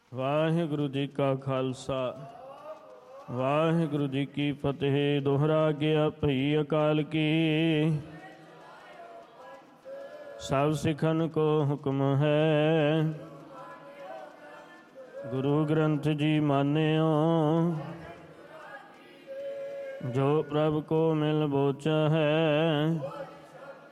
ਵਾਹਿਗੁਰੂ ਜੀ ਕਾ ਖਾਲਸਾ ਵਾਹਿਗੁਰੂ ਜੀ ਕੀ ਫਤਿਹ। ਦੋਹਰਾ ਗਿਆ ਭਈ ਅਕਾਲ ਕੀ, ਸਭ ਸਿੱਖਨ ਕੋ ਹੁਕਮ ਹੈ। ਗੁਰੂ ਗ੍ਰੰਥ ਜੀ ਮਾਨਿਓ, ਜੋ ਪ੍ਰਭ ਕੋ ਮਿਲ ਬੋਚਾ ਹੈ।